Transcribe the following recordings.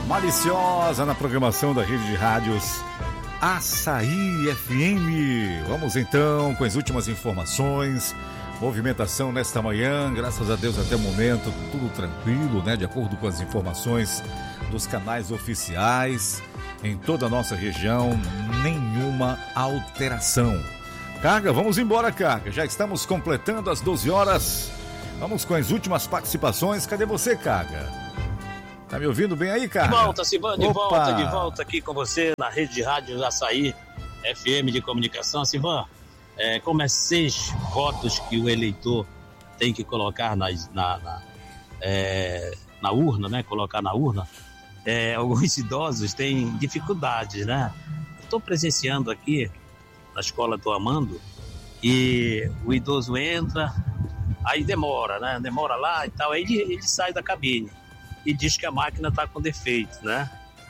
Maliciosa na programação da rede de rádios Açaí FM. Vamos então com as últimas informações. Movimentação nesta manhã, graças a Deus até o momento tudo tranquilo, né? De acordo com as informações dos canais oficiais, em toda a nossa região, nenhuma alteração. Carga, vamos embora, Carga. Já estamos completando as 12 horas. Vamos com as últimas participações. Cadê você, Carga? Tá me ouvindo bem aí, Carga? De volta, Sivan, de volta aqui com você na rede de rádios Açaí FM de comunicação. Sivan, como é 6 votos que o eleitor tem que colocar na urna, né? Colocar na urna. Alguns idosos têm dificuldades, né? Estou presenciando aqui na escola do Amando e o idoso entra, aí demora, né? Demora lá e tal, aí ele sai da cabine e diz que a máquina está com defeito, né?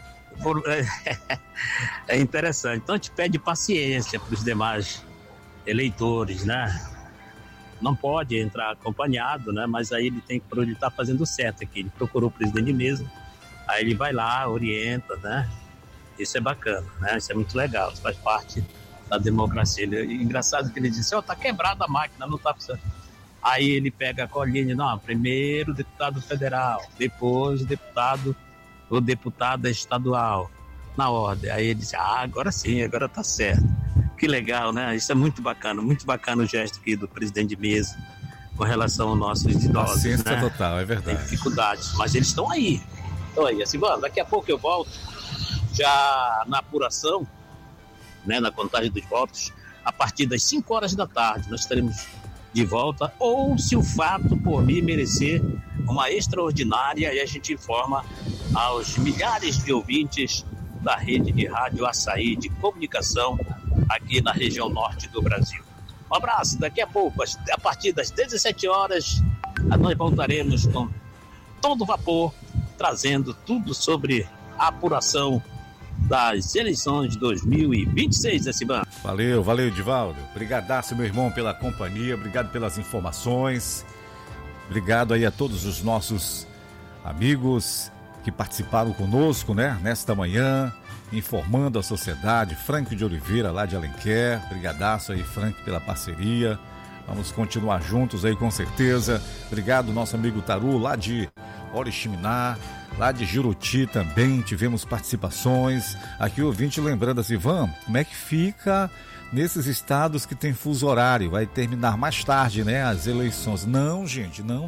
É interessante. Então a gente pede paciência para os demais eleitores, né? Não pode entrar acompanhado, né? Mas aí ele está fazendo certo aqui. Ele procurou o presidente de mesa, aí ele vai lá, orienta, né? Isso é bacana, né? Isso é muito legal, isso faz parte da democracia. Engraçado que ele disse, tá quebrada a máquina, não tá funcionando. Aí ele pega a colinha, não, primeiro deputado federal, depois o deputado estadual, na ordem. Aí ele disse, agora sim, agora tá certo. Que legal, né? Isso é muito bacana o gesto aqui do presidente de mesa com relação aos nossos idosos. Paciência, né? Total, é verdade. Tem dificuldades, mas eles estão aí. Assim, mano, daqui a pouco eu volto, já na apuração, né, na contagem dos votos, a partir das 5 horas da tarde, nós estaremos de volta, ou se o fato por mim merecer uma extraordinária, e a gente informa aos milhares de ouvintes da rede de rádio Açaí de comunicação aqui na região norte do Brasil. Um abraço, daqui a pouco, a partir das 17 horas, nós voltaremos com todo vapor, trazendo tudo sobre a apuração das eleições de 2026, Essiban. Valeu, Divaldo. Obrigadaço, meu irmão, pela companhia, obrigado pelas informações, obrigado aí a todos os nossos amigos que participaram conosco, né, nesta manhã, informando a sociedade. Frank de Oliveira, lá de Alenquer, brigadaço aí, Frank, pela parceria. Vamos continuar juntos aí, com certeza. Obrigado, nosso amigo Taru, lá de Oriximiná, lá de Juruti também tivemos participações. Aqui o ouvinte lembrando assim, como é que fica nesses estados que tem fuso horário? Vai terminar mais tarde, né, as eleições? Não, gente, não.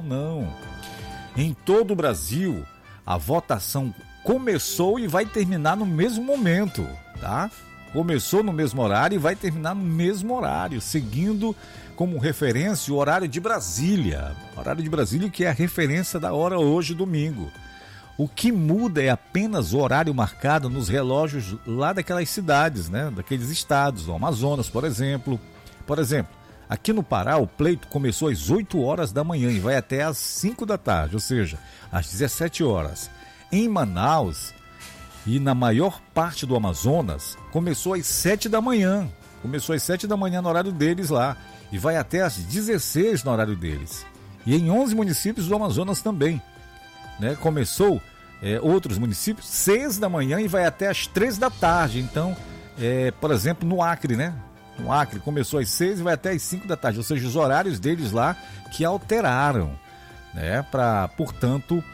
Em todo o Brasil, a votação começou e vai terminar no mesmo momento, tá? Começou no mesmo horário e vai terminar no mesmo horário, seguindo como referência o horário de Brasília. Horário de Brasília, que é a referência da hora hoje, domingo. O que muda é apenas o horário marcado nos relógios lá daquelas cidades, né? Daqueles estados, o Amazonas, por exemplo. Por exemplo, aqui no Pará, o pleito começou às 8 horas da manhã e vai até às 5 da tarde, ou seja, às 17 horas. Em Manaus e na maior parte do Amazonas, começou às 7 da manhã. Começou às 7 da manhã no horário deles lá e vai até às 16 no horário deles. E em 11 municípios do Amazonas também, né? Começou outros municípios 6 da manhã e vai até às 3 da tarde. Então, por exemplo, no Acre, né? No Acre começou às 6 e vai até às 5 da tarde, ou seja, os horários deles lá que alteraram, né? Para, portanto,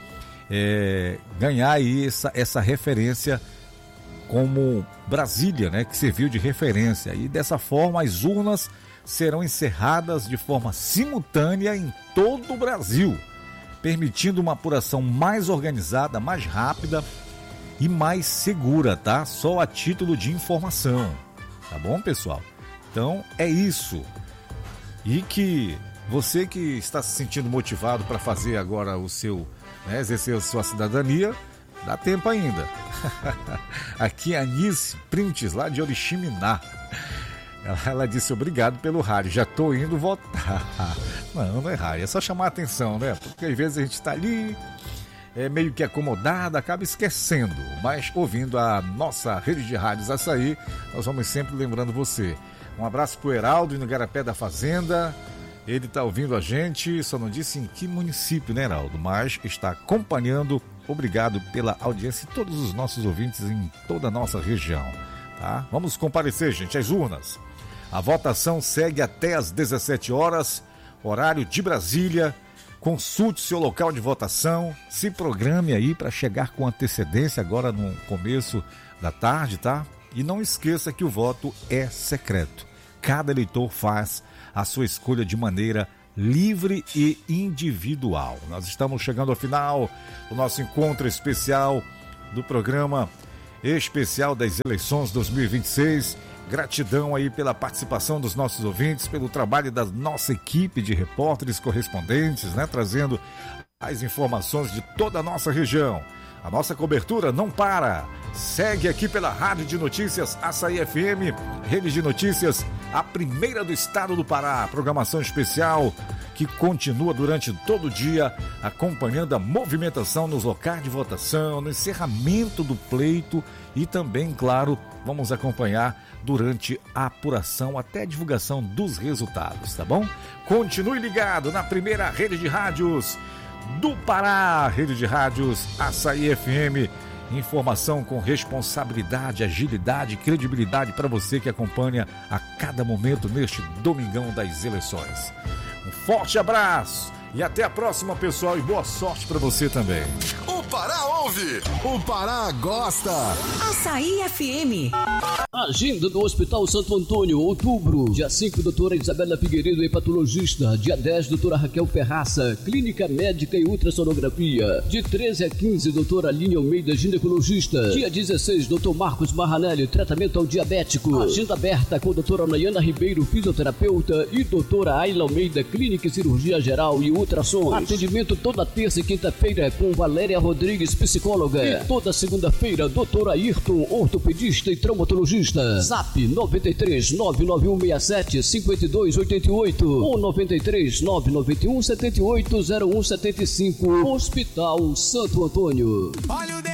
ganhar aí essa referência como Brasília, né? Que serviu de referência. E dessa forma as urnas serão encerradas de forma simultânea em todo o Brasil, permitindo uma apuração mais organizada, mais rápida e mais segura, tá? Só a título de informação, tá bom, pessoal? Então é isso. E que você que está se sentindo motivado para fazer agora o seu, né, exercer a sua cidadania, dá tempo ainda. Aqui é a Anice Printes, lá de Oriximiná. Ela disse obrigado pelo rádio, já estou indo votar. Não é rádio, é só chamar a atenção, né? Porque às vezes a gente está ali, meio que acomodado, acaba esquecendo. Mas ouvindo a nossa rede de rádios Açaí, nós vamos sempre lembrando você. Um abraço pro Heraldo no Igarapé da Fazenda. Ele está ouvindo a gente, só não disse em que município, né, Heraldo? Mas está acompanhando obrigado pela audiência e todos os nossos ouvintes em toda a nossa região, tá? Vamos comparecer, gente, às urnas. A votação segue até às 17 horas, horário de Brasília. Consulte seu local de votação, se programe aí para chegar com antecedência agora no começo da tarde, tá? E não esqueça que o voto é secreto. Cada eleitor faz a sua escolha de maneira livre e individual. Nós estamos chegando ao final do nosso encontro especial do programa especial das eleições 2026. Gratidão aí pela participação dos nossos ouvintes, pelo trabalho da nossa equipe de repórteres correspondentes, né, trazendo as informações de toda a nossa região. A nossa cobertura não para. Segue aqui pela Rádio de Notícias Açaí FM, Rede de Notícias, a primeira do estado do Pará. Programação especial que continua durante todo o dia, acompanhando a movimentação nos locais de votação, no encerramento do pleito e também, claro, vamos acompanhar durante a apuração até a divulgação dos resultados, tá bom? Continue ligado na primeira rede de rádios do Pará, Rede de Rádios Açaí FM. Informação com responsabilidade, agilidade e credibilidade para você que acompanha a cada momento neste domingão das eleições. Um forte abraço e até a próxima, pessoal, e boa sorte para você também. O Pará ouve, o Pará gosta. Açaí FM. Agenda do Hospital Santo Antônio, outubro. Dia 5, doutora Isabela Figueiredo, hepatologista. Dia 10, doutora Raquel Ferraça, clínica médica e ultrassonografia. De 13 a 15, doutora Aline Almeida, ginecologista. Dia 16, doutor Marcos Marranelli, tratamento ao diabético. Agenda aberta com doutora Nayana Ribeiro, fisioterapeuta, e doutora Ayla Almeida, clínica e cirurgia geral e ultrassons. Atendimento toda terça e quinta-feira com Valéria Rodrigues, psicóloga. E toda segunda-feira, doutora Ayrton, ortopedista e traumatologista. Zap 93 99167 5288 ou 93 991 780175. Hospital Santo Antônio. Olha o